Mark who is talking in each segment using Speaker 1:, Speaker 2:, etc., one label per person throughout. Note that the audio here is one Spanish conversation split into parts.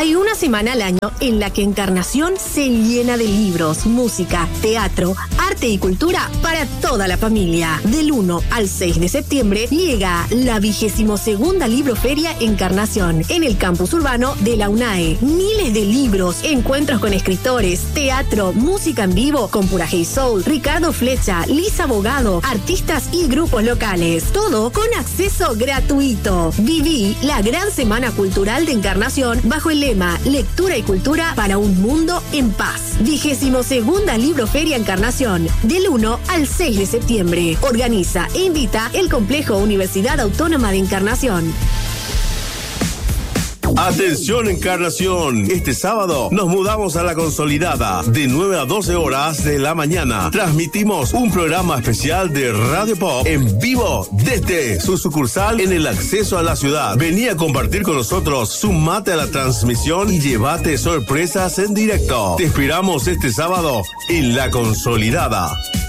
Speaker 1: Hay una semana al año en la que Encarnación se llena de libros, música, teatro, arte y cultura para toda la familia. Del 1 al 6 de septiembre llega la 22ª Libroferia Encarnación en el campus urbano de la UNAE. Miles de libros, encuentros con escritores, teatro, música en vivo con Pura Hey Soul, Ricardo Flecha, Lisa Bogado, artistas y grupos locales. Todo con acceso gratuito. Viví la gran semana cultural de Encarnación bajo el lema Lectura y Cultura para un mundo en paz. 22ª Libroferia Encarnación, del 1 al 6 de septiembre. Organiza e invita el Complejo Universidad Autónoma de Encarnación.
Speaker 2: Atención Encarnación, este sábado nos mudamos a La Consolidada de 9 a 12 horas de la mañana. Transmitimos un programa especial de Radio Pop en vivo desde su sucursal en el acceso a la ciudad. Vení a compartir con nosotros, sumate a la transmisión y llévate sorpresas en directo. Te esperamos este sábado en La Consolidada.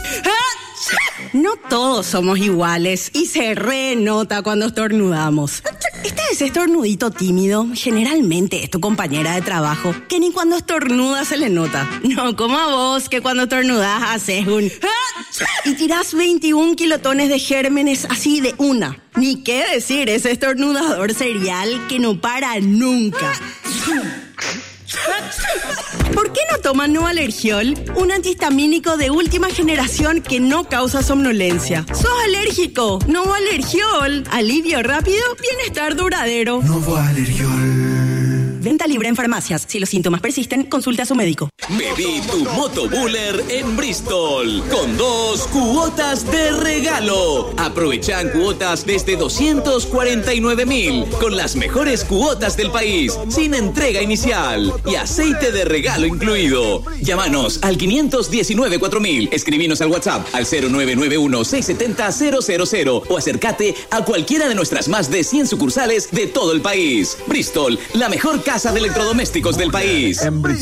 Speaker 3: No todos somos iguales y se renota cuando estornudamos. Este es estornudito tímido, generalmente es tu compañera de trabajo, que ni cuando estornuda se le nota. No como a vos, que cuando estornudás haces un... y tirás 21 kilotones de gérmenes así de una. Ni qué decir, ese estornudador serial que no para nunca. ¿Por qué no toman Novalergiol? Un antihistamínico de última generación que no causa somnolencia. ¿Sos alérgico? Novalergiol. Alivio rápido, bienestar duradero.
Speaker 4: Novalergiol.
Speaker 3: Venta libre en farmacias. Si los síntomas persisten, consulta a su médico.
Speaker 5: Viví tu Motobuller en Bristol con 2 cuotas de regalo. Aprovechan cuotas desde 249.000 con las mejores cuotas del país, sin entrega inicial y aceite de regalo incluido. Llámanos al 519-4000. Escribinos al WhatsApp al 0991-670-000 o acércate a cualquiera de nuestras más de 100 sucursales de todo el país. Bristol, la mejor casa de electrodomésticos del país.
Speaker 4: En Bristol.